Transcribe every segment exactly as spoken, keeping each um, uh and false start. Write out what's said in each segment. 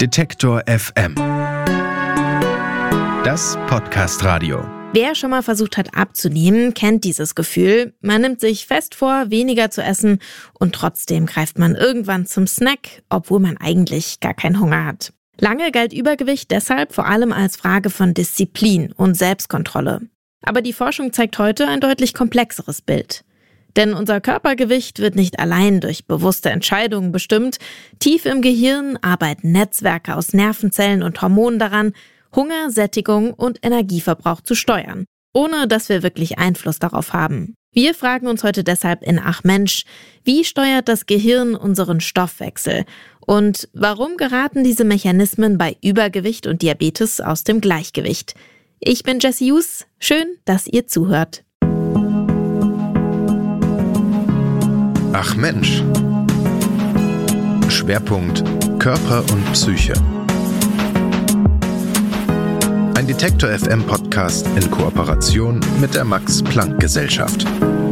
Detektor F M. Das Podcast-Radio. Wer schon mal versucht hat abzunehmen, kennt dieses Gefühl. Man nimmt sich fest vor, weniger zu essen und trotzdem greift man irgendwann zum Snack, obwohl man eigentlich gar keinen Hunger hat. Lange galt Übergewicht deshalb vor allem als Frage von Disziplin und Selbstkontrolle. Aber die Forschung zeigt heute ein deutlich komplexeres Bild. Denn unser Körpergewicht wird nicht allein durch bewusste Entscheidungen bestimmt. Tief im Gehirn arbeiten Netzwerke aus Nervenzellen und Hormonen daran, Hunger, Sättigung und Energieverbrauch zu steuern, ohne dass wir wirklich Einfluss darauf haben. Wir fragen uns heute deshalb in Ach Mensch, wie steuert das Gehirn unseren Stoffwechsel? Und warum geraten diese Mechanismen bei Übergewicht und Diabetes aus dem Gleichgewicht? Ich bin Jessie Hughes, schön, dass ihr zuhört. Ach Mensch. Schwerpunkt Körper und Psyche. Ein Detektor F M Podcast in Kooperation mit der Max-Planck-Gesellschaft.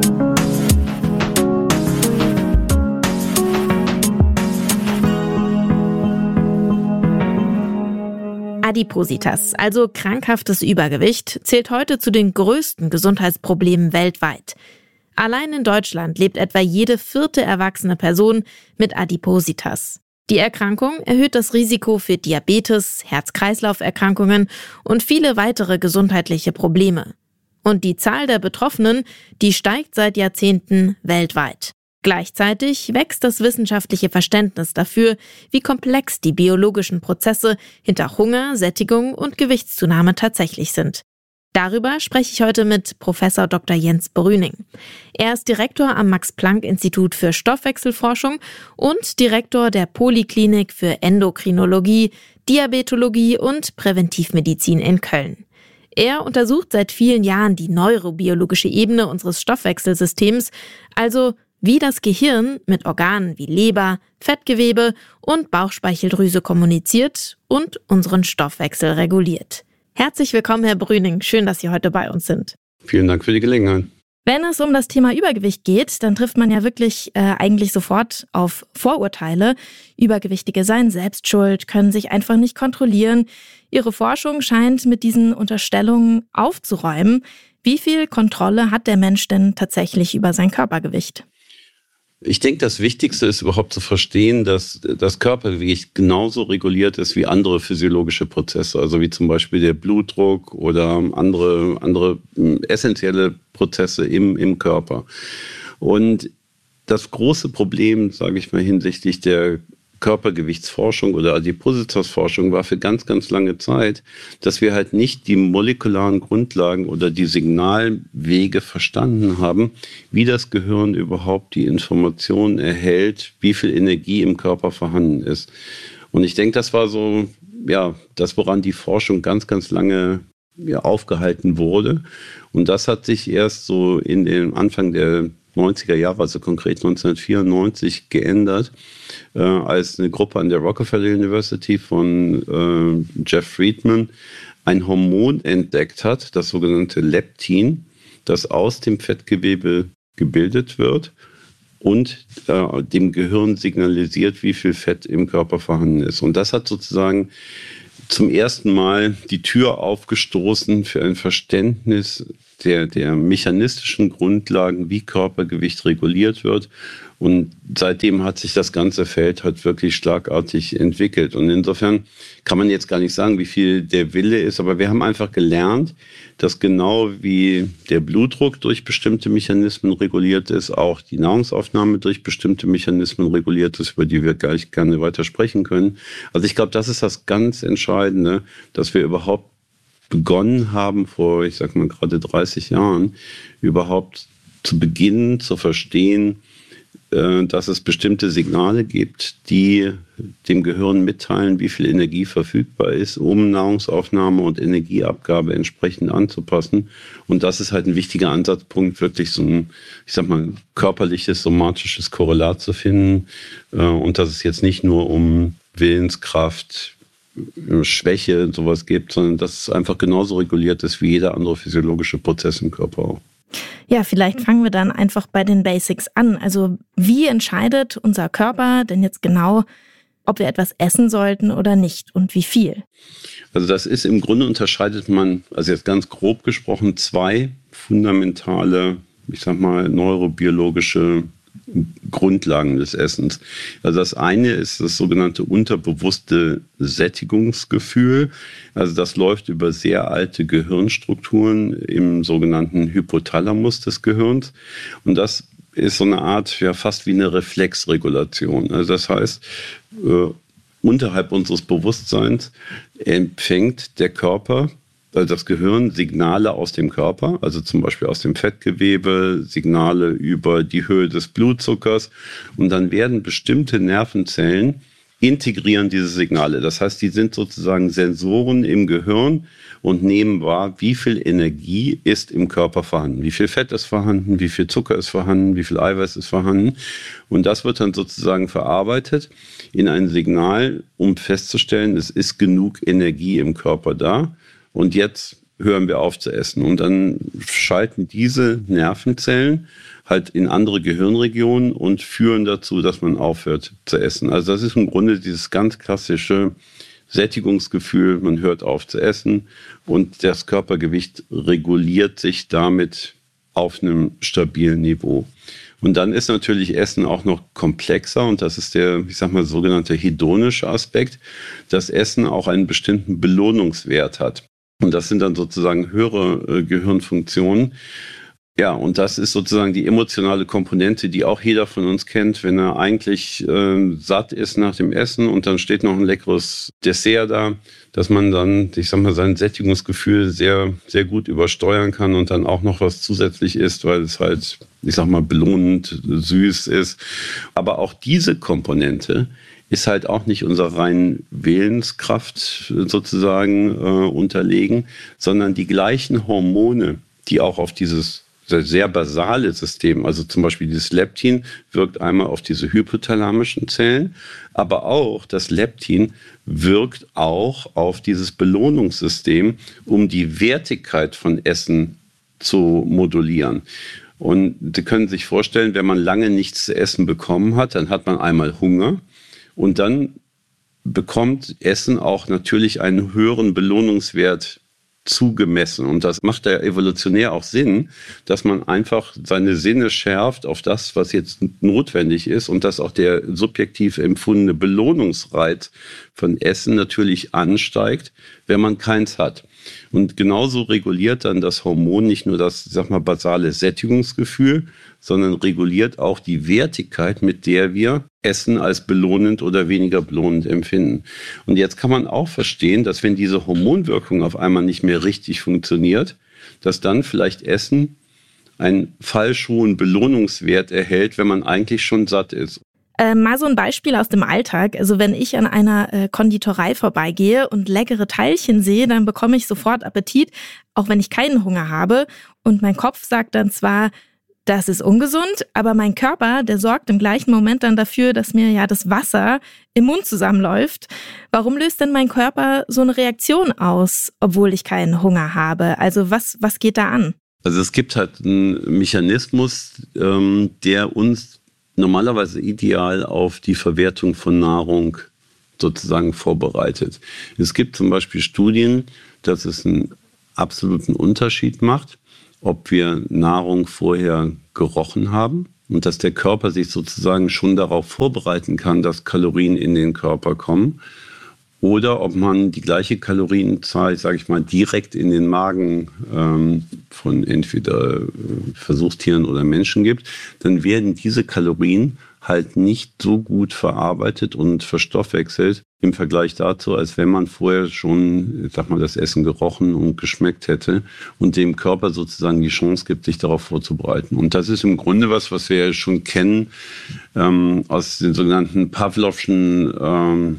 Adipositas, also krankhaftes Übergewicht, zählt heute zu den größten Gesundheitsproblemen weltweit. Allein in Deutschland lebt etwa jede vierte erwachsene Person mit Adipositas. Die Erkrankung erhöht das Risiko für Diabetes, Herz-Kreislauf-Erkrankungen und viele weitere gesundheitliche Probleme. Und die Zahl der Betroffenen, die steigt seit Jahrzehnten weltweit. Gleichzeitig wächst das wissenschaftliche Verständnis dafür, wie komplex die biologischen Prozesse hinter Hunger, Sättigung und Gewichtszunahme tatsächlich sind. Darüber spreche ich heute mit Professor Doktor Jens Brüning. Er ist Direktor am Max-Planck-Institut für Stoffwechselforschung und Direktor der Poliklinik für Endokrinologie, Diabetologie und Präventivmedizin in Köln. Er untersucht seit vielen Jahren die neurobiologische Ebene unseres Stoffwechselsystems, also wie das Gehirn mit Organen wie Leber, Fettgewebe und Bauchspeicheldrüse kommuniziert und unseren Stoffwechsel reguliert. Herzlich willkommen, Herr Brüning. Schön, dass Sie heute bei uns sind. Vielen Dank für die Gelegenheit. Wenn es um das Thema Übergewicht geht, dann trifft man ja wirklich äh, eigentlich sofort auf Vorurteile. Übergewichtige seien selbst schuld, können sich einfach nicht kontrollieren. Ihre Forschung scheint mit diesen Unterstellungen aufzuräumen. Wie viel Kontrolle hat der Mensch denn tatsächlich über sein Körpergewicht? Ich denke, das Wichtigste ist überhaupt zu verstehen, dass das Körpergewicht genauso reguliert ist wie andere physiologische Prozesse, also wie zum Beispiel der Blutdruck oder andere, andere essentielle Prozesse im, im Körper. Und das große Problem, sage ich mal, hinsichtlich der Körpergewichtsforschung oder Adipositas-Forschung war für ganz, ganz lange Zeit, dass wir halt nicht die molekularen Grundlagen oder die Signalwege verstanden haben, wie das Gehirn überhaupt die Informationen erhält, wie viel Energie im Körper vorhanden ist. Und ich denke, das war so, ja, das, woran die Forschung ganz, ganz lange ja, aufgehalten wurde. Und das hat sich erst so in den Anfang der neunziger Jahre, also konkret neunzehnhundertvierundneunzig, geändert, äh, als eine Gruppe an der Rockefeller University von äh, Jeff Friedman ein Hormon entdeckt hat, das sogenannte Leptin, das aus dem Fettgewebe gebildet wird und äh, dem Gehirn signalisiert, wie viel Fett im Körper vorhanden ist. Und das hat sozusagen zum ersten Mal die Tür aufgestoßen für ein Verständnis der, der mechanistischen Grundlagen, wie Körpergewicht reguliert wird. Und seitdem hat sich das ganze Feld halt wirklich schlagartig entwickelt. Und insofern kann man jetzt gar nicht sagen, wie viel der Wille ist, aber wir haben einfach gelernt, dass genau wie der Blutdruck durch bestimmte Mechanismen reguliert ist, auch die Nahrungsaufnahme durch bestimmte Mechanismen reguliert ist, über die wir gleich gerne weiter sprechen können. Also ich glaube, das ist das ganz Entscheidende, dass wir überhaupt begonnen haben, vor, ich sag mal, gerade dreißig Jahren, überhaupt zu beginnen, zu verstehen, dass es bestimmte Signale gibt, die dem Gehirn mitteilen, wie viel Energie verfügbar ist, um Nahrungsaufnahme und Energieabgabe entsprechend anzupassen. Und das ist halt ein wichtiger Ansatzpunkt, wirklich so ein, ich sag mal, körperliches, somatisches Korrelat zu finden. Und dass es jetzt nicht nur um Willenskraft, Schwäche und sowas gibt, sondern dass es einfach genauso reguliert ist wie jeder andere physiologische Prozess im Körper auch. Ja, vielleicht fangen wir dann einfach bei den Basics an. Also wie entscheidet unser Körper denn jetzt genau, ob wir etwas essen sollten oder nicht und wie viel. Also das ist im Grunde unterscheidet man, also jetzt ganz grob gesprochen, zwei fundamentale, ich sag mal, neurobiologische Grundlagen des Essens. Also das eine ist das sogenannte unterbewusste Sättigungsgefühl. Also das läuft über sehr alte Gehirnstrukturen im sogenannten Hypothalamus des Gehirns. Und das ist so eine Art, ja, fast wie eine Reflexregulation. Also das heißt, äh, unterhalb unseres Bewusstseins empfängt der Körper, das Gehirn, Signale aus dem Körper, also zum Beispiel aus dem Fettgewebe, Signale über die Höhe des Blutzuckers, und dann werden bestimmte Nervenzellen integrieren diese Signale. Das heißt, die sind sozusagen Sensoren im Gehirn und nehmen wahr, wie viel Energie ist im Körper vorhanden, wie viel Fett ist vorhanden, wie viel Zucker ist vorhanden, wie viel Eiweiß ist vorhanden. Und das wird dann sozusagen verarbeitet in ein Signal, um festzustellen, es ist genug Energie im Körper da. Und jetzt hören wir auf zu essen. Und dann schalten diese Nervenzellen halt in andere Gehirnregionen und führen dazu, dass man aufhört zu essen. Also das ist im Grunde dieses ganz klassische Sättigungsgefühl. Man hört auf zu essen und das Körpergewicht reguliert sich damit auf einem stabilen Niveau. Und dann ist natürlich Essen auch noch komplexer und das ist der, ich sag mal, sogenannte hedonische Aspekt, dass Essen auch einen bestimmten Belohnungswert hat. Und das sind dann sozusagen höhere äh, Gehirnfunktionen. Ja, und das ist sozusagen die emotionale Komponente, die auch jeder von uns kennt, wenn er eigentlich äh, satt ist nach dem Essen und dann steht noch ein leckeres Dessert da, dass man dann, ich sag mal, sein Sättigungsgefühl sehr, sehr gut übersteuern kann und dann auch noch was zusätzlich isst, weil es halt, ich sag mal, belohnend süß ist. Aber auch diese Komponente ist halt auch nicht unserer reinen Willenskraft sozusagen äh, unterlegen, sondern die gleichen Hormone, die auch auf dieses sehr basale System, also zum Beispiel dieses Leptin, wirkt einmal auf diese hypothalamischen Zellen, aber auch das Leptin wirkt auch auf dieses Belohnungssystem, um die Wertigkeit von Essen zu modulieren. Und Sie können sich vorstellen, wenn man lange nichts zu essen bekommen hat, dann hat man einmal Hunger. Und dann bekommt Essen auch natürlich einen höheren Belohnungswert zugemessen. Und das macht ja evolutionär auch Sinn, dass man einfach seine Sinne schärft auf das, was jetzt notwendig ist und dass auch der subjektiv empfundene Belohnungsreiz von Essen natürlich ansteigt, wenn man keins hat. Und genauso reguliert dann das Hormon nicht nur das, sag mal, basale Sättigungsgefühl, sondern reguliert auch die Wertigkeit, mit der wir Essen als belohnend oder weniger belohnend empfinden. Und jetzt kann man auch verstehen, dass wenn diese Hormonwirkung auf einmal nicht mehr richtig funktioniert, dass dann vielleicht Essen einen falsch hohen Belohnungswert erhält, wenn man eigentlich schon satt ist. Äh, mal so ein Beispiel aus dem Alltag. Also wenn ich an einer äh, Konditorei vorbeigehe und leckere Teilchen sehe, dann bekomme ich sofort Appetit, auch wenn ich keinen Hunger habe. Und mein Kopf sagt dann zwar, das ist ungesund, aber mein Körper, der sorgt im gleichen Moment dann dafür, dass mir ja das Wasser im Mund zusammenläuft. Warum löst denn mein Körper so eine Reaktion aus, obwohl ich keinen Hunger habe? Also was, was geht da an? Also es gibt halt einen Mechanismus, ähm, der uns normalerweise ideal auf die Verwertung von Nahrung sozusagen vorbereitet. Es gibt zum Beispiel Studien, dass es einen absoluten Unterschied macht, ob wir Nahrung vorher gerochen haben und dass der Körper sich sozusagen schon darauf vorbereiten kann, dass Kalorien in den Körper kommen, oder ob man die gleiche Kalorienzahl, sage ich mal, direkt in den Magen ähm, von entweder Versuchstieren oder Menschen gibt, dann werden diese Kalorien halt nicht so gut verarbeitet und verstoffwechselt im Vergleich dazu, als wenn man vorher schon, ich sag mal, das Essen gerochen und geschmeckt hätte und dem Körper sozusagen die Chance gibt, sich darauf vorzubereiten. Und das ist im Grunde was, was wir ja schon kennen ähm, aus den sogenannten Pavlovschen ähm,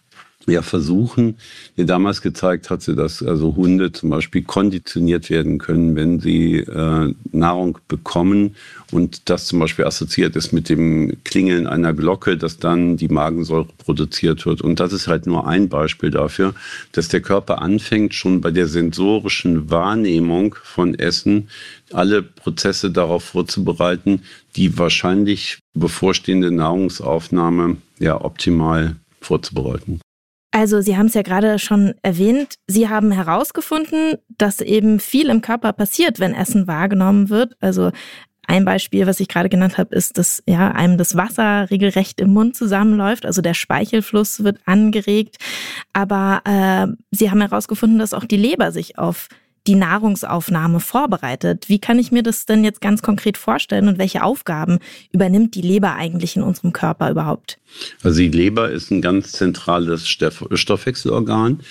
ja, Versuchen, der damals gezeigt hatte, dass also Hunde zum Beispiel konditioniert werden können, wenn sie äh, Nahrung bekommen und das zum Beispiel assoziiert ist mit dem Klingeln einer Glocke, dass dann die Magensäure produziert wird. Und das ist halt nur ein Beispiel dafür, dass der Körper anfängt, schon bei der sensorischen Wahrnehmung von Essen alle Prozesse darauf vorzubereiten, die wahrscheinlich bevorstehende Nahrungsaufnahme ja optimal vorzubereiten. Also Sie haben es ja gerade schon erwähnt, Sie haben herausgefunden, dass eben viel im Körper passiert, wenn Essen wahrgenommen wird. Also ein Beispiel, was ich gerade genannt habe, ist, dass ja, einem das Wasser regelrecht im Mund zusammenläuft, also der Speichelfluss wird angeregt. Aber äh, Sie haben herausgefunden, dass auch die Leber sich auf die Nahrungsaufnahme vorbereitet. Wie kann ich mir das denn jetzt ganz konkret vorstellen und welche Aufgaben übernimmt die Leber eigentlich in unserem Körper überhaupt? Also die Leber ist ein ganz zentrales Stoffwechselorgan.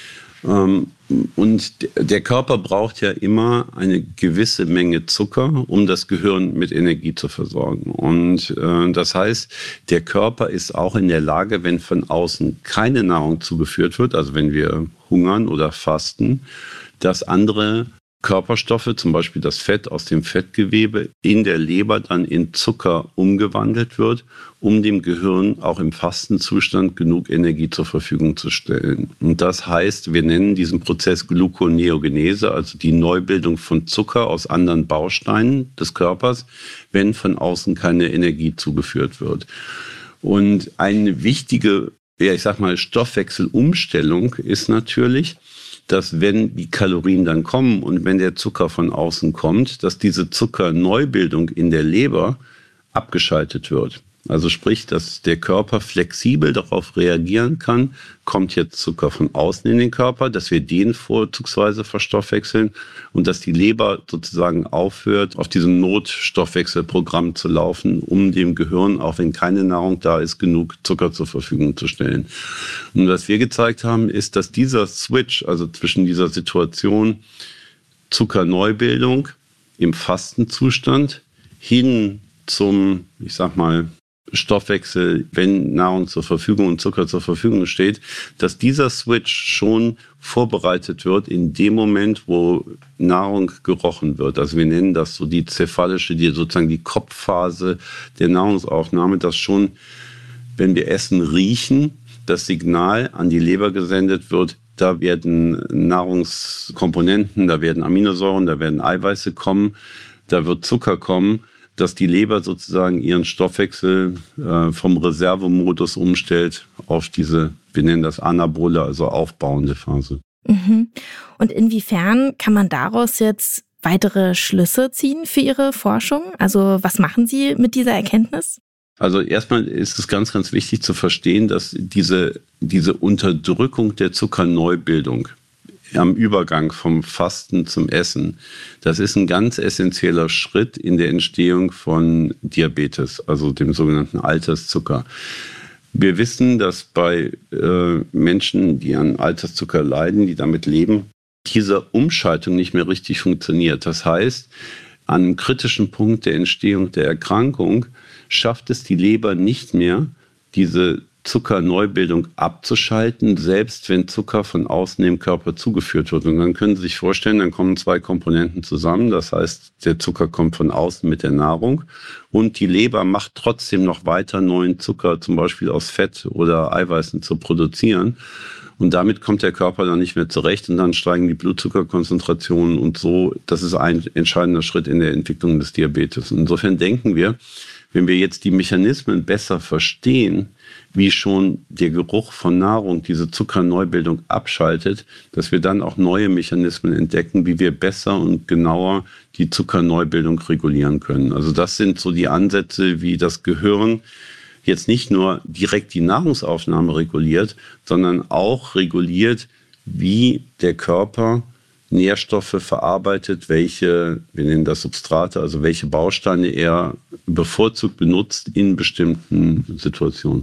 Und der Körper braucht ja immer eine gewisse Menge Zucker, um das Gehirn mit Energie zu versorgen. Und das heißt, der Körper ist auch in der Lage, wenn von außen keine Nahrung zugeführt wird, also wenn wir hungern oder fasten, dass andere Körperstoffe, zum Beispiel das Fett aus dem Fettgewebe, in der Leber dann in Zucker umgewandelt wird, um dem Gehirn auch im Fastenzustand genug Energie zur Verfügung zu stellen. Und das heißt, wir nennen diesen Prozess Gluconeogenese, also die Neubildung von Zucker aus anderen Bausteinen des Körpers, wenn von außen keine Energie zugeführt wird. Und eine wichtige, ja, ich sag mal, Stoffwechselumstellung ist natürlich, dass wenn die Kalorien dann kommen und wenn der Zucker von außen kommt, dass diese Zuckerneubildung in der Leber abgeschaltet wird. Also sprich, dass der Körper flexibel darauf reagieren kann, kommt jetzt Zucker von außen in den Körper, dass wir den vorzugsweise verstoffwechseln und dass die Leber sozusagen aufhört, auf diesem Notstoffwechselprogramm zu laufen, um dem Gehirn, auch wenn keine Nahrung da ist, genug Zucker zur Verfügung zu stellen. Und was wir gezeigt haben, ist, dass dieser Switch, also zwischen dieser Situation Zuckerneubildung im Fastenzustand hin zum, ich sag mal, Stoffwechsel, wenn Nahrung zur Verfügung und Zucker zur Verfügung steht, dass dieser Switch schon vorbereitet wird in dem Moment, wo Nahrung gerochen wird. Also wir nennen das so die cephalische, die sozusagen die Kopfphase der Nahrungsaufnahme, dass schon, wenn wir Essen riechen, das Signal an die Leber gesendet wird, da werden Nahrungskomponenten, da werden Aminosäuren, da werden Eiweiße kommen, da wird Zucker kommen, dass die Leber sozusagen ihren Stoffwechsel äh, vom Reservemodus umstellt auf diese, wir nennen das anabole, also aufbauende Phase. Mhm. Und inwiefern kann man daraus jetzt weitere Schlüsse ziehen für Ihre Forschung? Also was machen Sie mit dieser Erkenntnis? Also erstmal ist es ganz, ganz wichtig zu verstehen, dass diese, diese Unterdrückung der Zuckerneubildung am Übergang vom Fasten zum Essen, das ist ein ganz essentieller Schritt in der Entstehung von Diabetes, also dem sogenannten Alterszucker. Wir wissen, dass bei äh, Menschen, die an Alterszucker leiden, die damit leben, diese Umschaltung nicht mehr richtig funktioniert. Das heißt, an einem kritischen Punkt der Entstehung der Erkrankung schafft es die Leber nicht mehr, diese Zuckerneubildung abzuschalten, selbst wenn Zucker von außen dem Körper zugeführt wird. Und dann können Sie sich vorstellen, dann kommen zwei Komponenten zusammen. Das heißt, der Zucker kommt von außen mit der Nahrung und die Leber macht trotzdem noch weiter neuen Zucker, zum Beispiel aus Fett oder Eiweißen zu produzieren. Und damit kommt der Körper dann nicht mehr zurecht und dann steigen die Blutzuckerkonzentrationen und so. Das ist ein entscheidender Schritt in der Entwicklung des Diabetes. Und insofern denken wir, wenn wir jetzt die Mechanismen besser verstehen, wie schon der Geruch von Nahrung diese Zuckerneubildung abschaltet, dass wir dann auch neue Mechanismen entdecken, wie wir besser und genauer die Zuckerneubildung regulieren können. Also das sind so die Ansätze, wie das Gehirn jetzt nicht nur direkt die Nahrungsaufnahme reguliert, sondern auch reguliert, wie der Körper Nährstoffe verarbeitet, welche, wir nennen das Substrate, also welche Bausteine er bevorzugt benutzt in bestimmten Situationen.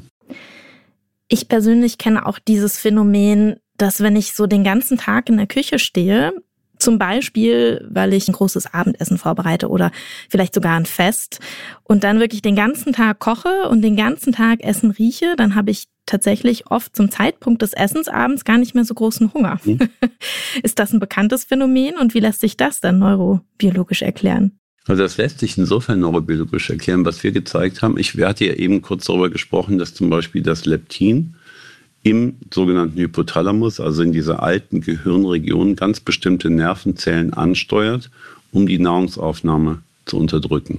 Ich persönlich kenne auch dieses Phänomen, dass wenn ich so den ganzen Tag in der Küche stehe, zum Beispiel, weil ich ein großes Abendessen vorbereite oder vielleicht sogar ein Fest und dann wirklich den ganzen Tag koche und den ganzen Tag Essen rieche, dann habe ich tatsächlich oft zum Zeitpunkt des Essens abends gar nicht mehr so großen Hunger. Mhm. Ist das ein bekanntes Phänomen und wie lässt sich das dann neurobiologisch erklären? Also das lässt sich insofern neurobiologisch erklären, was wir gezeigt haben. Ich hatte ja eben kurz darüber gesprochen, dass zum Beispiel das Leptin im sogenannten Hypothalamus, also in dieser alten Gehirnregion, ganz bestimmte Nervenzellen ansteuert, um die Nahrungsaufnahme zu unterdrücken.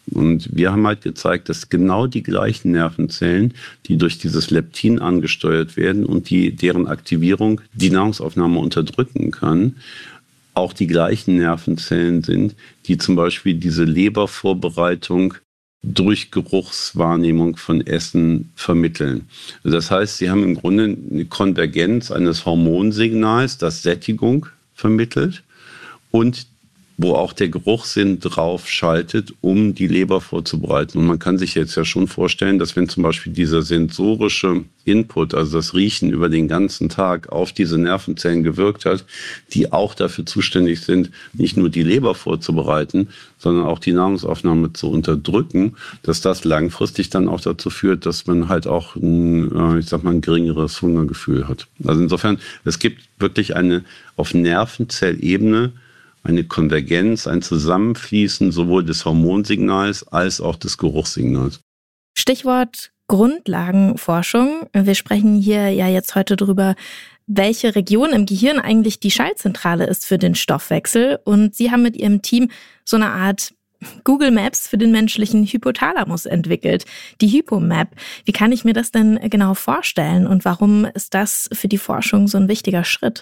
Und wir haben halt gezeigt, dass genau die gleichen Nervenzellen, die durch dieses Leptin angesteuert werden und die, deren Aktivierung die Nahrungsaufnahme unterdrücken kann, auch die gleichen Nervenzellen sind, die zum Beispiel diese Lebervorbereitung durch Geruchswahrnehmung von Essen vermitteln. Das heißt, sie haben im Grunde eine Konvergenz eines Hormonsignals, das Sättigung vermittelt und wo auch der Geruchssinn drauf schaltet, um die Leber vorzubereiten. Und man kann sich jetzt ja schon vorstellen, dass wenn zum Beispiel dieser sensorische Input, also das Riechen über den ganzen Tag auf diese Nervenzellen gewirkt hat, die auch dafür zuständig sind, nicht nur die Leber vorzubereiten, sondern auch die Nahrungsaufnahme zu unterdrücken, dass das langfristig dann auch dazu führt, dass man halt auch ein, ich sag mal, ein geringeres Hungergefühl hat. Also insofern, es gibt wirklich eine auf Nervenzellebene eine Konvergenz, ein Zusammenfließen sowohl des Hormonsignals als auch des Geruchssignals. Stichwort Grundlagenforschung. Wir sprechen hier ja jetzt heute drüber, welche Region im Gehirn eigentlich die Schaltzentrale ist für den Stoffwechsel. Und Sie haben mit Ihrem Team so eine Art Google Maps für den menschlichen Hypothalamus entwickelt, die HypoMap. Wie kann ich mir das denn genau vorstellen und warum ist das für die Forschung so ein wichtiger Schritt?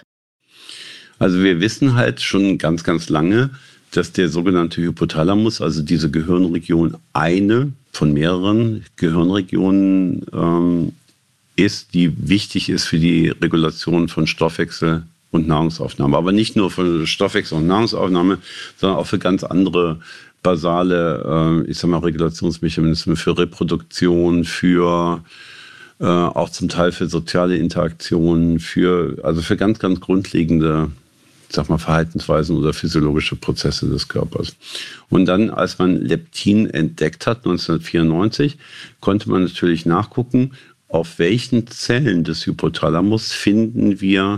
Also wir wissen halt schon ganz, ganz lange, dass der sogenannte Hypothalamus, also diese Gehirnregion, eine von mehreren Gehirnregionen ähm, ist, die wichtig ist für die Regulation von Stoffwechsel und Nahrungsaufnahme. Aber nicht nur für Stoffwechsel und Nahrungsaufnahme, sondern auch für ganz andere basale, äh, ich sag mal, Regulationsmechanismen für Reproduktion, für äh, auch zum Teil für soziale Interaktionen, für also für ganz, ganz grundlegende, ich sag mal, Verhaltensweisen oder physiologische Prozesse des Körpers. Und dann, als man Leptin entdeckt hat, neunzehnhundertvierundneunzig, konnte man natürlich nachgucken, auf welchen Zellen des Hypothalamus finden wir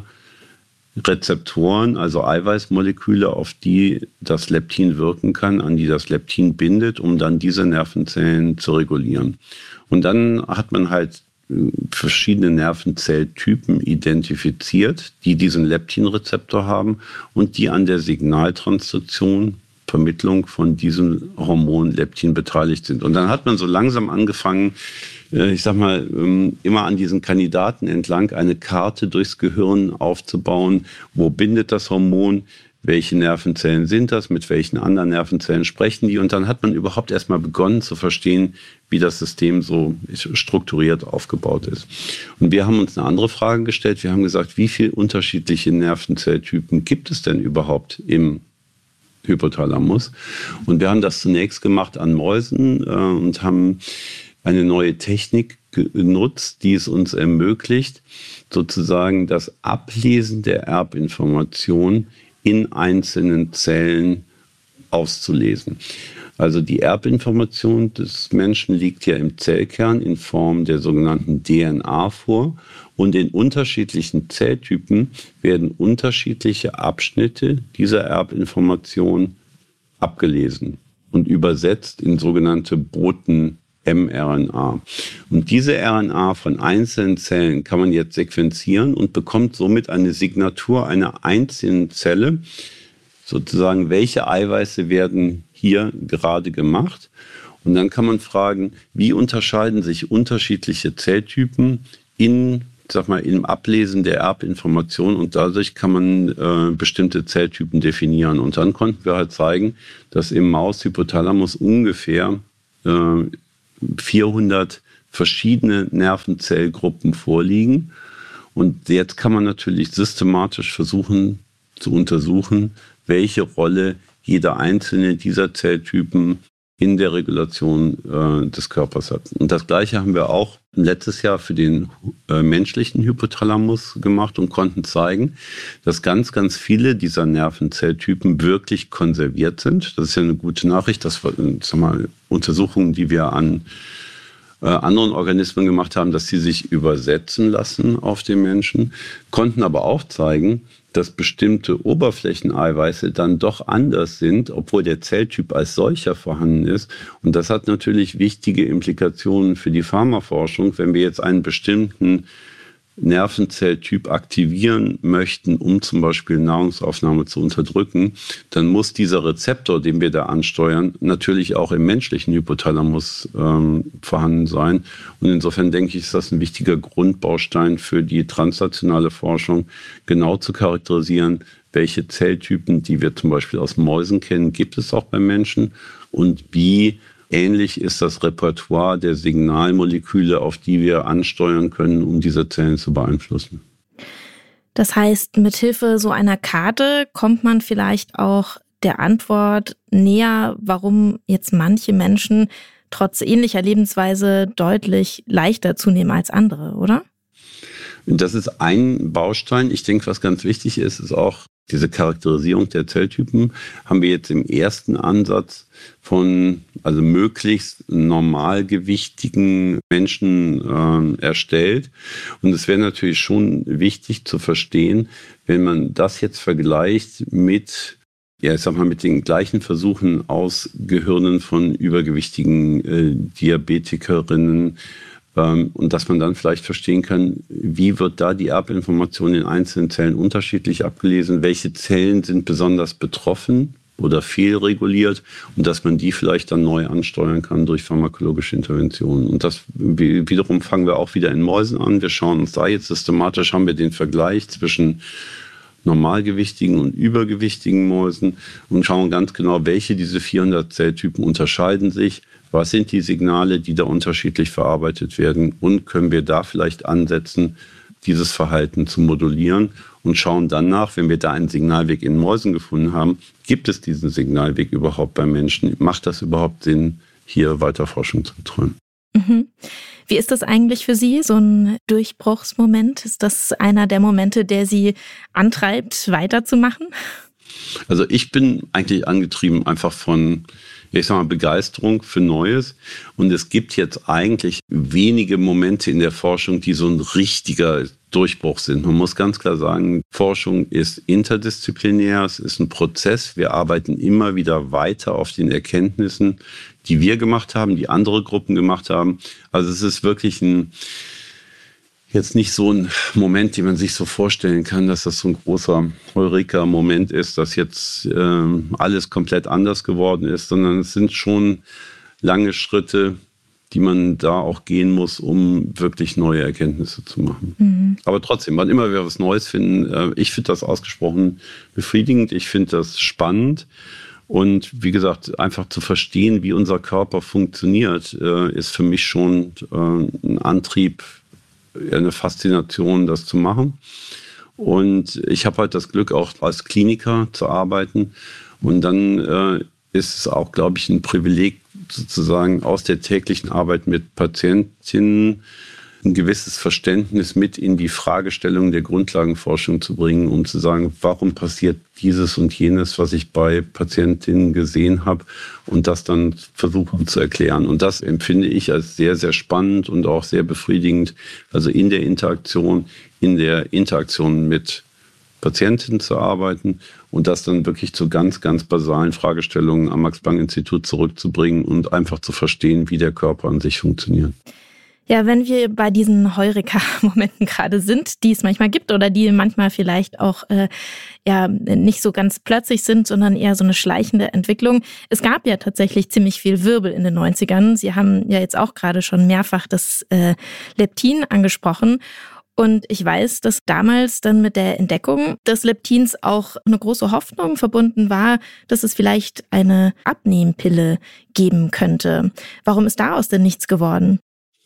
Rezeptoren, also Eiweißmoleküle, auf die das Leptin wirken kann, an die das Leptin bindet, um dann diese Nervenzellen zu regulieren. Und dann hat man halt verschiedene Nervenzelltypen identifiziert, die diesen Leptinrezeptor haben und die an der Signaltransduktion, Vermittlung von diesem Hormon Leptin beteiligt sind. Und dann hat man so langsam angefangen, ich sag mal, immer an diesen Kandidaten entlang eine Karte durchs Gehirn aufzubauen. Wo bindet das Hormon? Welche Nervenzellen sind das? Mit welchen anderen Nervenzellen sprechen die? Und dann hat man überhaupt erstmal begonnen zu verstehen, wie das System so strukturiert aufgebaut ist. Und wir haben uns eine andere Frage gestellt. Wir haben gesagt, wie viele unterschiedliche Nervenzelltypen gibt es denn überhaupt im Hypothalamus? Und wir haben das zunächst gemacht an Mäusen äh, und haben eine neue Technik genutzt, die es uns ermöglicht, sozusagen das Ablesen der Erbinformation in einzelnen Zellen auszulesen. Also die Erbinformation des Menschen liegt ja im Zellkern in Form der sogenannten D N A vor. Und in unterschiedlichen Zelltypen werden unterschiedliche Abschnitte dieser Erbinformation abgelesen und übersetzt in sogenannte Boten mRNA. Und diese R N A von einzelnen Zellen kann man jetzt sequenzieren und bekommt somit eine Signatur einer einzelnen Zelle, sozusagen, welche Eiweiße werden hier gerade gemacht. Und dann kann man fragen, wie unterscheiden sich unterschiedliche Zelltypen in, sag mal, im Ablesen der Erbinformation, und dadurch kann man äh, bestimmte Zelltypen definieren. Und dann konnten wir halt zeigen, dass im Maushypothalamus ungefähr äh, vierhundert verschiedene Nervenzellgruppen vorliegen. Und jetzt kann man natürlich systematisch versuchen zu untersuchen, welche Rolle jeder einzelne dieser Zelltypen in der Regulation äh, des Körpers hat. Und das Gleiche haben wir auch letztes Jahr für den äh, menschlichen Hypothalamus gemacht und konnten zeigen, dass ganz, ganz viele dieser Nervenzelltypen wirklich konserviert sind. Das ist ja eine gute Nachricht. Das war, sag mal, Untersuchungen, die wir an äh, anderen Organismen gemacht haben, dass sie sich übersetzen lassen auf den Menschen, konnten aber auch zeigen, dass bestimmte Oberflächeneiweiße dann doch anders sind, obwohl der Zelltyp als solcher vorhanden ist. Und das hat natürlich wichtige Implikationen für die Pharmaforschung, wenn wir jetzt einen bestimmten Nervenzelltyp aktivieren möchten, um zum Beispiel Nahrungsaufnahme zu unterdrücken, dann muss dieser Rezeptor, den wir da ansteuern, natürlich auch im menschlichen Hypothalamus ähm, vorhanden sein. Und insofern denke ich, ist das ein wichtiger Grundbaustein für die translationale Forschung, genau zu charakterisieren, welche Zelltypen, die wir zum Beispiel aus Mäusen kennen, gibt es auch beim Menschen und wie ähnlich ist das Repertoire der Signalmoleküle, auf die wir ansteuern können, um diese Zellen zu beeinflussen. Das heißt, mithilfe so einer Karte kommt man vielleicht auch der Antwort näher, warum jetzt manche Menschen trotz ähnlicher Lebensweise deutlich leichter zunehmen als andere, oder? Das ist ein Baustein. Ich denke, was ganz wichtig ist, ist auch diese Charakterisierung der Zelltypen haben wir jetzt im ersten Ansatz von also möglichst normalgewichtigen Menschen äh, erstellt. Und es wäre natürlich schon wichtig zu verstehen, wenn man das jetzt vergleicht mit, ja, ich sag mal, mit den gleichen Versuchen aus Gehirnen von übergewichtigen äh, Diabetikerinnen, und dass man dann vielleicht verstehen kann, wie wird da die Erbinformation in einzelnen Zellen unterschiedlich abgelesen, welche Zellen sind besonders betroffen oder fehlreguliert und dass man die vielleicht dann neu ansteuern kann durch pharmakologische Interventionen. Und das wiederum fangen wir auch wieder in Mäusen an. Wir schauen uns da jetzt systematisch, haben wir den Vergleich zwischen normalgewichtigen und übergewichtigen Mäusen und schauen ganz genau, welche diese vierhundert Zelltypen unterscheiden sich. Was sind die Signale, die da unterschiedlich verarbeitet werden? Und können wir da vielleicht ansetzen, dieses Verhalten zu modulieren und schauen dann nach, wenn wir da einen Signalweg in Mäusen gefunden haben, gibt es diesen Signalweg überhaupt beim Menschen? Macht das überhaupt Sinn, hier weiter Forschung zu betreiben? Mhm. Wie ist das eigentlich für Sie, so ein Durchbruchsmoment? Ist das einer der Momente, der Sie antreibt, weiterzumachen? Also ich bin eigentlich angetrieben einfach von, ich sag mal, Begeisterung für Neues. Und es gibt jetzt eigentlich wenige Momente in der Forschung, die so ein richtiger Durchbruch sind. Man muss ganz klar sagen, Forschung ist interdisziplinär, es ist ein Prozess. Wir arbeiten immer wieder weiter auf den Erkenntnissen, die wir gemacht haben, die andere Gruppen gemacht haben. Also es ist wirklich ein jetzt nicht so ein Moment, den man sich so vorstellen kann, dass das so ein großer Heureka-Moment ist, dass jetzt äh, alles komplett anders geworden ist, sondern es sind schon lange Schritte, die man da auch gehen muss, um wirklich neue Erkenntnisse zu machen. Mhm. Aber trotzdem, wann immer wir was Neues finden, äh, ich finde das ausgesprochen befriedigend, ich finde das spannend. Und wie gesagt, einfach zu verstehen, wie unser Körper funktioniert, äh, ist für mich schon äh, ein Antrieb, eine Faszination, das zu machen. Und ich habe halt das Glück, auch als Kliniker zu arbeiten. Und dann äh, ist es auch, glaube ich, ein Privileg, sozusagen aus der täglichen Arbeit mit Patientinnen ein gewisses Verständnis mit in die Fragestellung der Grundlagenforschung zu bringen, um zu sagen, warum passiert dieses und jenes, was ich bei Patientinnen gesehen habe, und das dann versuchen zu erklären. Und das empfinde ich als sehr, sehr spannend und auch sehr befriedigend. Also in der Interaktion, in der Interaktion mit Patientinnen zu arbeiten und das dann wirklich zu ganz, ganz basalen Fragestellungen am Max-Planck-Institut zurückzubringen und einfach zu verstehen, wie der Körper an sich funktioniert. Ja, wenn wir bei diesen Heureka-Momenten gerade sind, die es manchmal gibt oder die manchmal vielleicht auch äh, ja nicht so ganz plötzlich sind, sondern eher so eine schleichende Entwicklung. Es gab ja tatsächlich ziemlich viel Wirbel in den neunzigern. Sie haben ja jetzt auch gerade schon mehrfach das äh, Leptin angesprochen. Und ich weiß, dass damals dann mit der Entdeckung des Leptins auch eine große Hoffnung verbunden war, dass es vielleicht eine Abnehmpille geben könnte. Warum ist daraus denn nichts geworden?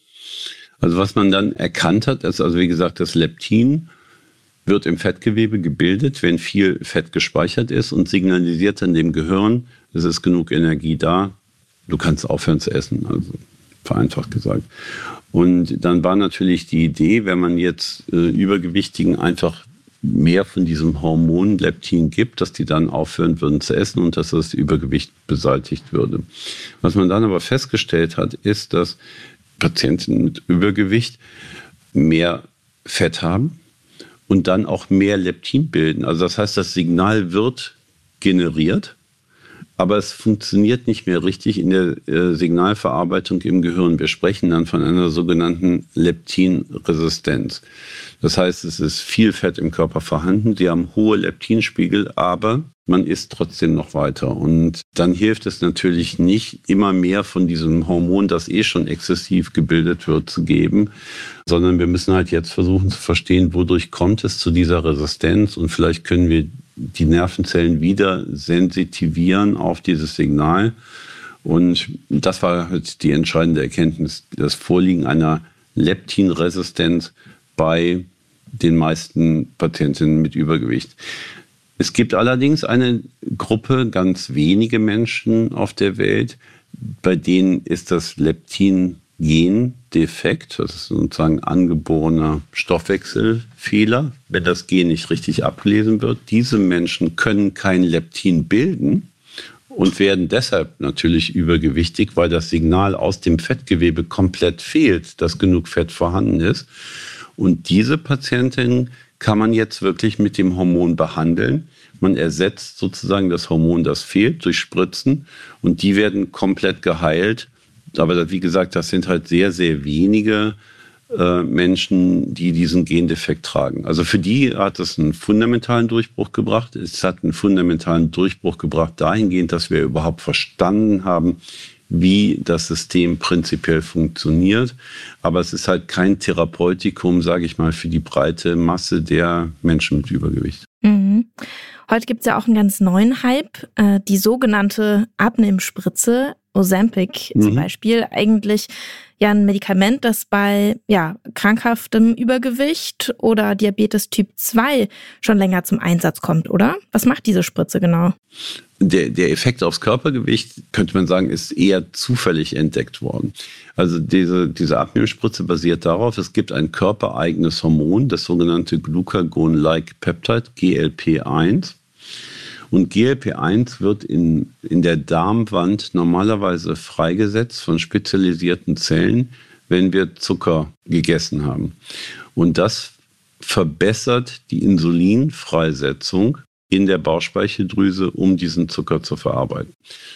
Also was man dann erkannt hat, ist also wie gesagt, das Leptin wird im Fettgewebe gebildet, wenn viel Fett gespeichert ist und signalisiert dann dem Gehirn, es ist genug Energie da, du kannst aufhören zu essen, also vereinfacht gesagt. Und dann war natürlich die Idee, wenn man jetzt äh, Übergewichtigen einfach mehr von diesem Hormon Leptin gibt, dass die dann aufhören würden zu essen und dass das Übergewicht beseitigt würde. Was man dann aber festgestellt hat, ist, dass Patienten mit Übergewicht mehr Fett haben und dann auch mehr Leptin bilden. Also das heißt, das Signal wird generiert, aber es funktioniert nicht mehr richtig in der äh, Signalverarbeitung im Gehirn. Wir sprechen dann von einer sogenannten Leptinresistenz. Das heißt, es ist viel Fett im Körper vorhanden, die haben hohe Leptinspiegel, aber man isst trotzdem noch weiter. Und dann hilft es natürlich nicht, immer mehr von diesem Hormon, das eh schon exzessiv gebildet wird, zu geben, sondern wir müssen halt jetzt versuchen zu verstehen, wodurch kommt es zu dieser Resistenz, und vielleicht können wir die Nervenzellen wieder sensitivieren auf dieses Signal. Und das war halt die entscheidende Erkenntnis, das Vorliegen einer Leptinresistenz bei den meisten Patientinnen mit Übergewicht. Es gibt allerdings eine Gruppe, ganz wenige Menschen auf der Welt, bei denen ist das Leptin-Gen defekt, das ist sozusagen angeborener Stoffwechselfehler, wenn das Gen nicht richtig abgelesen wird. Diese Menschen können kein Leptin bilden und werden deshalb natürlich übergewichtig, weil das Signal aus dem Fettgewebe komplett fehlt, dass genug Fett vorhanden ist. Und diese Patientinnen kann man jetzt wirklich mit dem Hormon behandeln. Man ersetzt sozusagen das Hormon, das fehlt, durch Spritzen, und die werden komplett geheilt. Aber wie gesagt, das sind halt sehr, sehr wenige äh, Menschen, die diesen Gendefekt tragen. Also für die hat es einen fundamentalen Durchbruch gebracht. Es hat einen fundamentalen Durchbruch gebracht dahingehend, dass wir überhaupt verstanden haben, wie das System prinzipiell funktioniert. Aber es ist halt kein Therapeutikum, sage ich mal, für die breite Masse der Menschen mit Übergewicht. Mhm. Heute gibt es ja auch einen ganz neuen Hype, äh, die sogenannte Abnehmspritze, Ozempic zum mhm. Beispiel. Eigentlich ja ein Medikament, das bei ja, krankhaftem Übergewicht oder Diabetes Typ zwei schon länger zum Einsatz kommt, oder? Was macht diese Spritze genau? Der, der Effekt aufs Körpergewicht, könnte man sagen, ist eher zufällig entdeckt worden. Also diese, diese Abnehmspritze basiert darauf, es gibt ein körpereigenes Hormon, das sogenannte Glucagon-like Peptide, G L P eins. Und G L P eins wird in, in der Darmwand normalerweise freigesetzt von spezialisierten Zellen, wenn wir Zucker gegessen haben. Und das verbessert die Insulinfreisetzung in der Bauchspeicheldrüse, um diesen Zucker zu verarbeiten.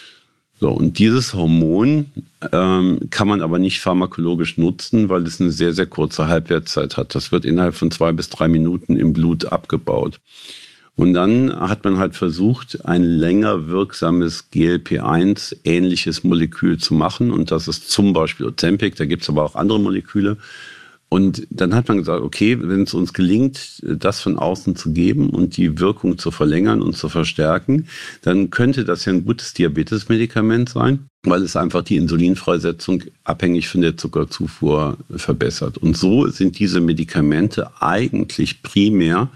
So, und dieses Hormon ähm, kann man aber nicht pharmakologisch nutzen, weil es eine sehr, sehr kurze Halbwertszeit hat. Das wird innerhalb von zwei bis drei Minuten im Blut abgebaut. Und dann hat man halt versucht, ein länger wirksames G L P eins ähnliches Molekül zu machen. Und das ist zum Beispiel Ozempic, da gibt es aber auch andere Moleküle. Und dann hat man gesagt, okay, wenn es uns gelingt, das von außen zu geben und die Wirkung zu verlängern und zu verstärken, dann könnte das ja ein gutes Diabetesmedikament sein, weil es einfach die Insulinfreisetzung abhängig von der Zuckerzufuhr verbessert. Und so sind diese Medikamente eigentlich primär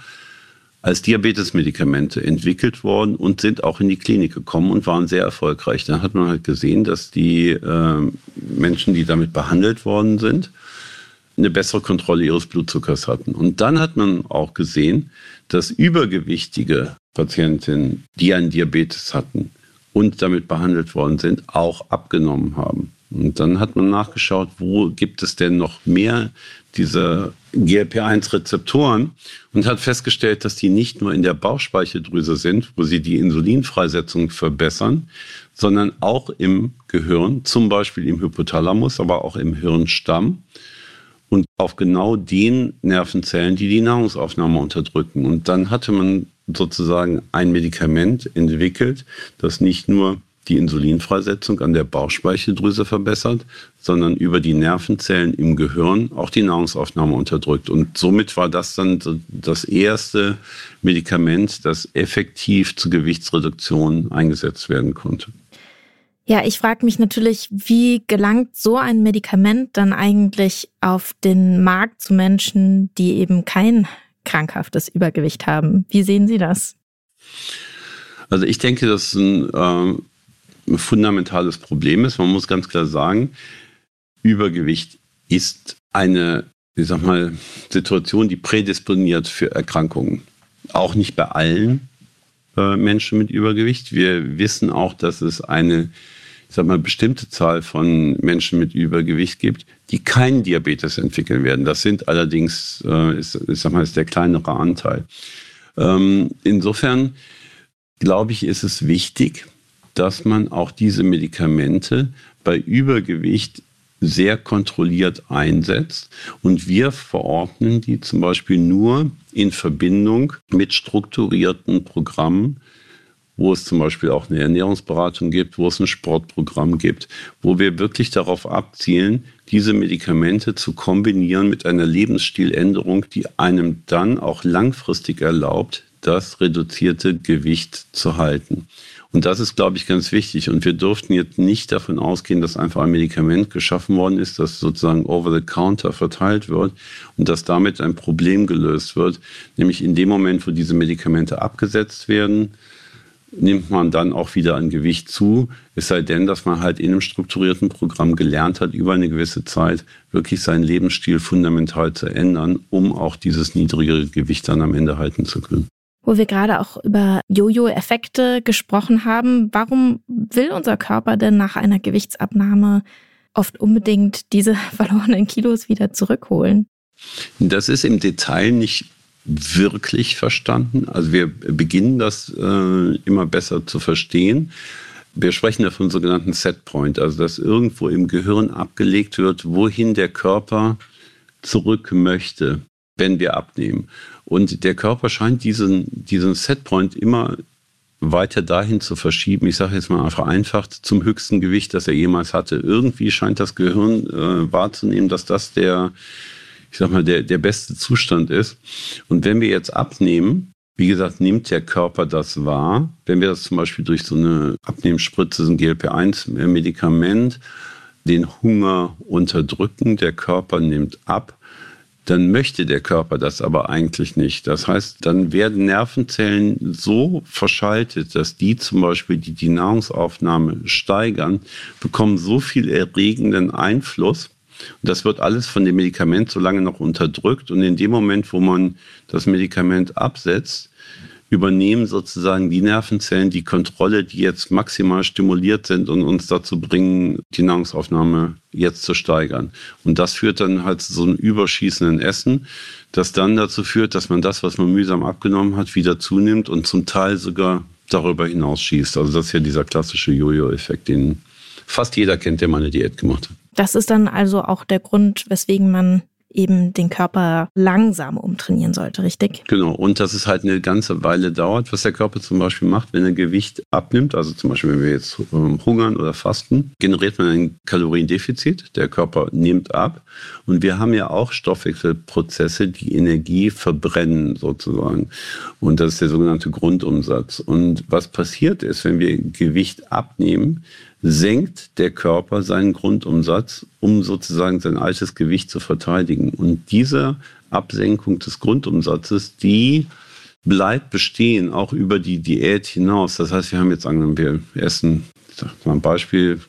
als Diabetesmedikamente entwickelt worden und sind auch in die Klinik gekommen und waren sehr erfolgreich. Dann hat man halt gesehen, dass die äh, Menschen, die damit behandelt worden sind, eine bessere Kontrolle ihres Blutzuckers hatten. Und dann hat man auch gesehen, dass übergewichtige Patientinnen, die einen Diabetes hatten und damit behandelt worden sind, auch abgenommen haben. Und dann hat man nachgeschaut, wo gibt es denn noch mehr diese G L P eins Rezeptoren und hat festgestellt, dass die nicht nur in der Bauchspeicheldrüse sind, wo sie die Insulinfreisetzung verbessern, sondern auch im Gehirn, zum Beispiel im Hypothalamus, aber auch im Hirnstamm und auf genau den Nervenzellen, die die Nahrungsaufnahme unterdrücken. Und dann hatte man sozusagen ein Medikament entwickelt, das nicht nur die Insulinfreisetzung an der Bauchspeicheldrüse verbessert, sondern über die Nervenzellen im Gehirn auch die Nahrungsaufnahme unterdrückt. Und somit war das dann das erste Medikament, das effektiv zur Gewichtsreduktion eingesetzt werden konnte. Ja, ich frage mich natürlich, wie gelangt so ein Medikament dann eigentlich auf den Markt zu Menschen, die eben kein krankhaftes Übergewicht haben? Wie sehen Sie das? Also ich denke, das ist ein ähm, ein fundamentales Problem ist. Man muss ganz klar sagen, Übergewicht ist eine, ich sag mal, Situation, die prädisponiert für Erkrankungen. Auch nicht bei allen äh, Menschen mit Übergewicht. Wir wissen auch, dass es eine, ich sag mal, bestimmte Zahl von Menschen mit Übergewicht gibt, die keinen Diabetes entwickeln werden. Das sind allerdings, äh, ist, ich sag mal, ist der kleinere Anteil. Ähm, insofern glaube ich, ist es wichtig, dass man auch diese Medikamente bei Übergewicht sehr kontrolliert einsetzt. Und wir verordnen die zum Beispiel nur in Verbindung mit strukturierten Programmen, wo es zum Beispiel auch eine Ernährungsberatung gibt, wo es ein Sportprogramm gibt, wo wir wirklich darauf abzielen, diese Medikamente zu kombinieren mit einer Lebensstiländerung, die einem dann auch langfristig erlaubt, das reduzierte Gewicht zu halten. Und das ist, glaube ich, ganz wichtig. Und wir durften jetzt nicht davon ausgehen, dass einfach ein Medikament geschaffen worden ist, das sozusagen over the counter verteilt wird und dass damit ein Problem gelöst wird. Nämlich in dem Moment, wo diese Medikamente abgesetzt werden, nimmt man dann auch wieder an Gewicht zu. Es sei denn, dass man halt in einem strukturierten Programm gelernt hat, über eine gewisse Zeit wirklich seinen Lebensstil fundamental zu ändern, um auch dieses niedrigere Gewicht dann am Ende halten zu können. Wo wir gerade auch über Jojo-Effekte gesprochen haben, warum will unser Körper denn nach einer Gewichtsabnahme oft unbedingt diese verlorenen Kilos wieder zurückholen? Das ist im Detail nicht wirklich verstanden. Also wir beginnen das äh, immer besser zu verstehen. Wir sprechen da von sogenannten Setpoint, also dass irgendwo im Gehirn abgelegt wird, wohin der Körper zurück möchte, wenn wir abnehmen. Und der Körper scheint diesen, diesen Setpoint immer weiter dahin zu verschieben. Ich sage jetzt mal vereinfacht, zum höchsten Gewicht, das er jemals hatte. Irgendwie scheint das Gehirn äh, wahrzunehmen, dass das der, ich sag mal, der, der beste Zustand ist. Und wenn wir jetzt abnehmen, wie gesagt, nimmt der Körper das wahr. Wenn wir das zum Beispiel durch so eine Abnehmspritze, so ein G L P eins Medikament, den Hunger unterdrücken, der Körper nimmt ab, dann möchte der Körper das aber eigentlich nicht. Das heißt, dann werden Nervenzellen so verschaltet, dass die zum Beispiel, die die Nahrungsaufnahme steigern, bekommen so viel erregenden Einfluss. Und das wird alles von dem Medikament so lange noch unterdrückt. Und in dem Moment, wo man das Medikament absetzt, übernehmen sozusagen die Nervenzellen die Kontrolle, die jetzt maximal stimuliert sind und uns dazu bringen, die Nahrungsaufnahme jetzt zu steigern. Und das führt dann halt zu so einem überschießenden Essen, das dann dazu führt, dass man das, was man mühsam abgenommen hat, wieder zunimmt und zum Teil sogar darüber hinaus schießt. Also das ist ja dieser klassische Jojo-Effekt, den fast jeder kennt, der mal eine Diät gemacht hat. Das ist dann also auch der Grund, weswegen man eben den Körper langsam umtrainieren sollte, richtig? Genau, und dass es halt eine ganze Weile dauert, was der Körper zum Beispiel macht, wenn er Gewicht abnimmt. Also zum Beispiel, wenn wir jetzt ähm, hungern oder fasten, generiert man ein Kaloriendefizit. Der Körper nimmt ab. Und wir haben ja auch Stoffwechselprozesse, die Energie verbrennen sozusagen. Und das ist der sogenannte Grundumsatz. Und was passiert ist, wenn wir Gewicht abnehmen, senkt der Körper seinen Grundumsatz, um sozusagen sein altes Gewicht zu verteidigen. Und diese Absenkung des Grundumsatzes, die bleibt bestehen, auch über die Diät hinaus. Das heißt, wir haben jetzt angenommen, wir essen, ich sag mal ein Beispiel,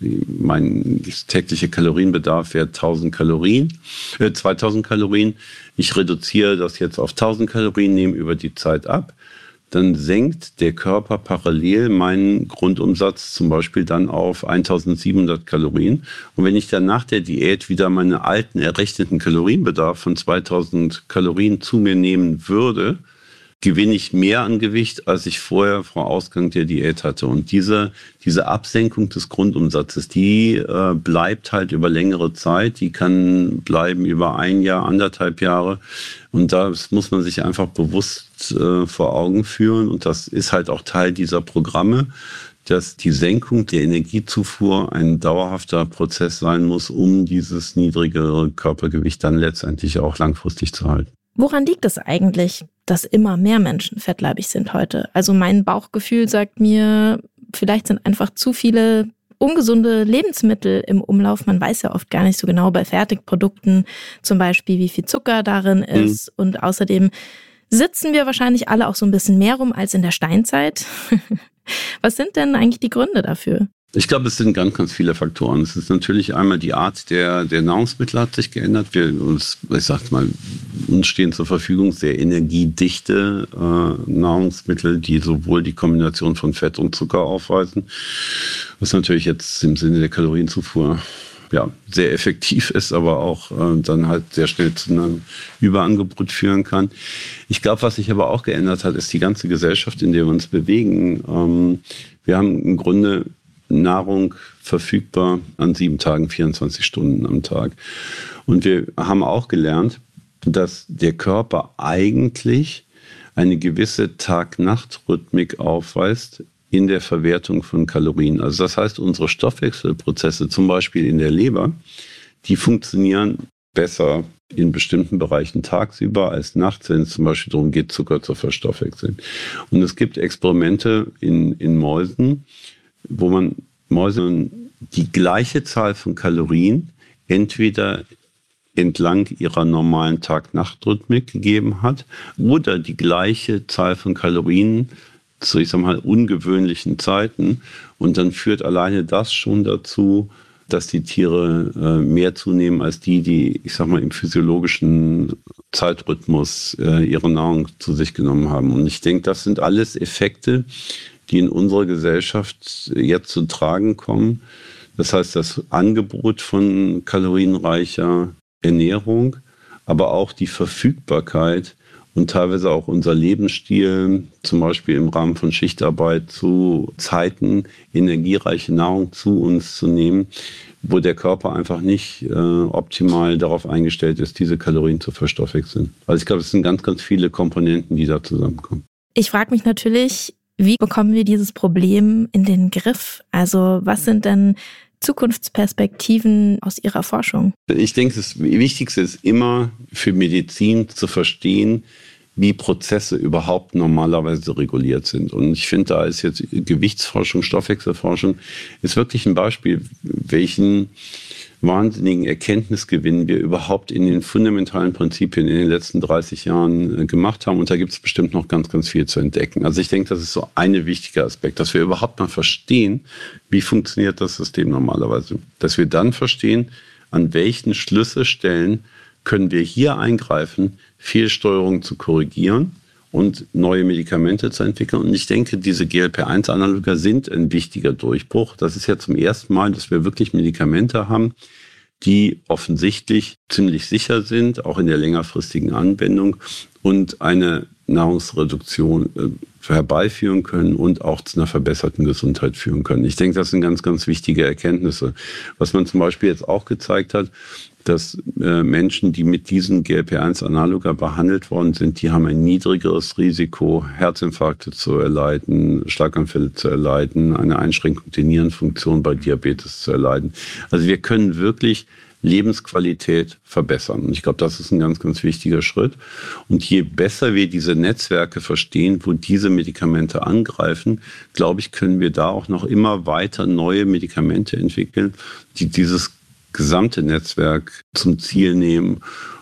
mein täglicher Kalorienbedarf wäre tausend Kalorien, äh, zweitausend Kalorien. Ich reduziere das jetzt auf tausend Kalorien, nehme über die Zeit ab. Dann senkt der Körper parallel meinen Grundumsatz zum Beispiel dann auf eintausendsiebenhundert Kalorien. Und wenn ich dann nach der Diät wieder meinen alten errechneten Kalorienbedarf von zweitausend Kalorien zu mir nehmen würde, gewinne ich mehr an Gewicht, als ich vorher vor Ausgang der Diät hatte. Und diese, diese Absenkung des Grundumsatzes, die äh, bleibt halt über längere Zeit. Die kann bleiben über ein Jahr, anderthalb Jahre. Und das muss man sich einfach bewusst äh, vor Augen führen. Und das ist halt auch Teil dieser Programme, dass die Senkung der Energiezufuhr ein dauerhafter Prozess sein muss, um dieses niedrigere Körpergewicht dann letztendlich auch langfristig zu halten. Woran liegt es eigentlich, dass immer mehr Menschen fettleibig sind heute? Also mein Bauchgefühl sagt mir, vielleicht sind einfach zu viele ungesunde Lebensmittel im Umlauf. Man weiß ja oft gar nicht so genau bei Fertigprodukten zum Beispiel, wie viel Zucker darin ist. Mhm. Und außerdem sitzen wir wahrscheinlich alle auch so ein bisschen mehr rum als in der Steinzeit. Was sind denn eigentlich die Gründe dafür? Ich glaube, es sind ganz, ganz viele Faktoren. Es ist natürlich einmal die Art der, der Nahrungsmittel hat sich geändert. Wir uns, ich sag mal, uns stehen zur Verfügung sehr energiedichte äh, Nahrungsmittel, die sowohl die Kombination von Fett und Zucker aufweisen, was natürlich jetzt im Sinne der Kalorienzufuhr ja, sehr effektiv ist, aber auch äh, dann halt sehr schnell zu einem Überangebot führen kann. Ich glaube, was sich aber auch geändert hat, ist die ganze Gesellschaft, in der wir uns bewegen. Ähm, wir haben im Grunde Nahrung verfügbar an sieben Tagen, vierundzwanzig Stunden am Tag. Und wir haben auch gelernt, dass der Körper eigentlich eine gewisse Tag-Nacht-Rhythmik aufweist in der Verwertung von Kalorien. Also das heißt, unsere Stoffwechselprozesse, zum Beispiel in der Leber, die funktionieren besser in bestimmten Bereichen tagsüber als nachts, wenn es zum Beispiel darum geht, Zucker zu verstoffwechseln. Und es gibt Experimente in, in Mäusen, wo man Mäusen die gleiche Zahl von Kalorien entweder entlang ihrer normalen Tag-Nacht-Rhythmik gegeben hat oder die gleiche Zahl von Kalorien zu, ich sag mal, ungewöhnlichen Zeiten. Und dann führt alleine das schon dazu, dass die Tiere äh, mehr zunehmen als die, die, ich sag mal, im physiologischen Zeitrhythmus äh, ihre Nahrung zu sich genommen haben. Und ich denke, das sind alles Effekte, die in unserer Gesellschaft jetzt zu tragen kommen. Das heißt, das Angebot von kalorienreicher Ernährung, aber auch die Verfügbarkeit und teilweise auch unser Lebensstil, zum Beispiel im Rahmen von Schichtarbeit zu Zeiten energiereiche Nahrung zu uns zu nehmen, wo der Körper einfach nicht äh, optimal darauf eingestellt ist, diese Kalorien zu verstoffwechseln. Also ich glaube, es sind ganz, ganz viele Komponenten, die da zusammenkommen. Ich frage mich natürlich, wie bekommen wir dieses Problem in den Griff? Also was sind denn Zukunftsperspektiven aus Ihrer Forschung? Ich denke, das Wichtigste ist immer für Medizin zu verstehen, wie Prozesse überhaupt normalerweise reguliert sind. Und ich finde, da ist jetzt Gewichtsforschung, Stoffwechselforschung, ist wirklich ein Beispiel, welchen wahnsinnigen Erkenntnisgewinn wir überhaupt in den fundamentalen Prinzipien in den letzten dreißig Jahren gemacht haben. Und da gibt es bestimmt noch ganz, ganz viel zu entdecken. Also ich denke, das ist so ein wichtiger Aspekt, dass wir überhaupt mal verstehen, wie funktioniert das System normalerweise. Dass wir dann verstehen, an welchen Schlüsselstellen können wir hier eingreifen, Fehlsteuerung zu korrigieren und neue Medikamente zu entwickeln. Und ich denke, diese G L P eins Analoga sind ein wichtiger Durchbruch. Das ist ja zum ersten Mal, dass wir wirklich Medikamente haben, die offensichtlich ziemlich sicher sind, auch in der längerfristigen Anwendung und eine Nahrungsreduktion äh, herbeiführen können und auch zu einer verbesserten Gesundheit führen können. Ich denke, das sind ganz, ganz wichtige Erkenntnisse. Was man zum Beispiel jetzt auch gezeigt hat, dass äh, Menschen, die mit diesen G L P eins Analoga behandelt worden sind, die haben ein niedrigeres Risiko, Herzinfarkte zu erleiden, Schlaganfälle zu erleiden, eine Einschränkung der Nierenfunktion bei Diabetes zu erleiden. Also wir können wirklich Lebensqualität verbessern. Und ich glaube, das ist ein ganz, ganz wichtiger Schritt. Und je besser wir diese Netzwerke verstehen, wo diese Medikamente angreifen, glaube ich, können wir da auch noch immer weiter neue Medikamente entwickeln, die dieses gesamte Netzwerk zum Ziel nehmen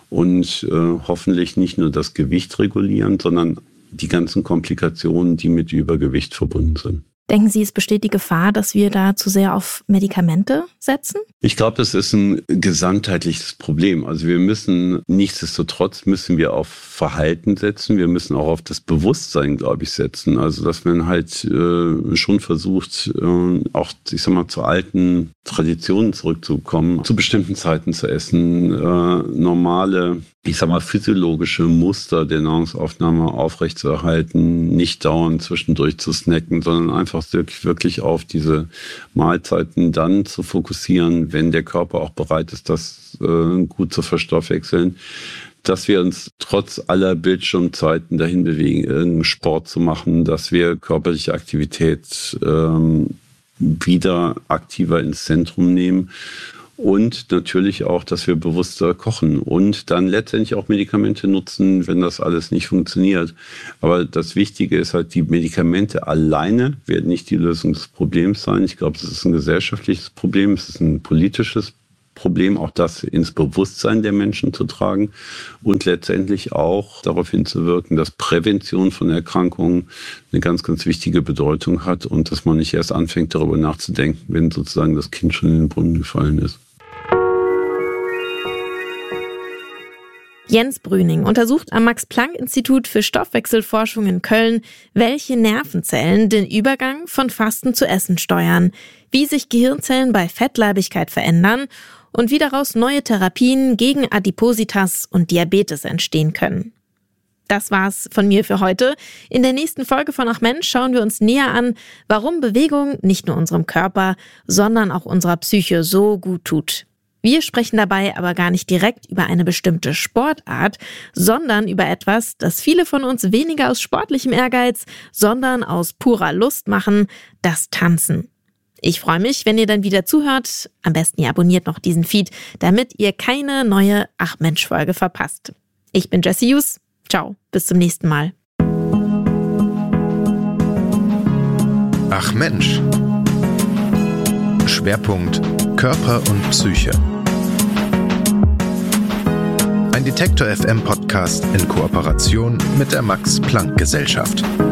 und äh, hoffentlich nicht nur das Gewicht regulieren, sondern die ganzen Komplikationen, die mit Übergewicht verbunden sind. Denken Sie, es besteht die Gefahr, dass wir da zu sehr auf Medikamente setzen? Ich glaube, das ist ein gesamtheitliches Problem. Also wir müssen, nichtsdestotrotz müssen wir auf Verhalten setzen. Wir müssen auch auf das Bewusstsein, glaube ich, setzen. Also dass man halt äh, schon versucht, äh, auch, ich sag mal, zu alten Traditionen zurückzukommen, zu bestimmten Zeiten zu essen, äh, normale, ich sag mal, physiologische Muster der Nahrungsaufnahme aufrechtzuerhalten, nicht dauernd zwischendurch zu snacken, sondern einfach wirklich, wirklich auf diese Mahlzeiten dann zu fokussieren, wenn der Körper auch bereit ist, das äh, gut zu verstoffwechseln, dass wir uns trotz aller Bildschirmzeiten dahin bewegen, Sport zu machen, dass wir körperliche Aktivität ähm, wieder aktiver ins Zentrum nehmen. Und natürlich auch, dass wir bewusster kochen und dann letztendlich auch Medikamente nutzen, wenn das alles nicht funktioniert. Aber das Wichtige ist halt, die Medikamente alleine werden nicht die Lösung des Problems sein. Ich glaube, es ist ein gesellschaftliches Problem, es ist ein politisches Problem, auch das ins Bewusstsein der Menschen zu tragen und letztendlich auch darauf hinzuwirken, dass Prävention von Erkrankungen eine ganz, ganz wichtige Bedeutung hat und dass man nicht erst anfängt, darüber nachzudenken, wenn sozusagen das Kind schon in den Brunnen gefallen ist. Jens Brüning untersucht am Max-Planck-Institut für Stoffwechselforschung in Köln, welche Nervenzellen den Übergang von Fasten zu Essen steuern, wie sich Gehirnzellen bei Fettleibigkeit verändern und wie daraus neue Therapien gegen Adipositas und Diabetes entstehen können. Das war's von mir für heute. In der nächsten Folge von Ach Mensch schauen wir uns näher an, warum Bewegung nicht nur unserem Körper, sondern auch unserer Psyche so gut tut. Wir sprechen dabei aber gar nicht direkt über eine bestimmte Sportart, sondern über etwas, das viele von uns weniger aus sportlichem Ehrgeiz, sondern aus purer Lust machen, das Tanzen. Ich freue mich, wenn ihr dann wieder zuhört. Am besten ihr abonniert noch diesen Feed, damit ihr keine neue Ach Mensch Folge verpasst. Ich bin Jessie Hughes. Ciao, bis zum nächsten Mal. Ach Mensch. Schwerpunkt Körper und Psyche. Ein Detektor F M Podcast in Kooperation mit der Max Planck Gesellschaft.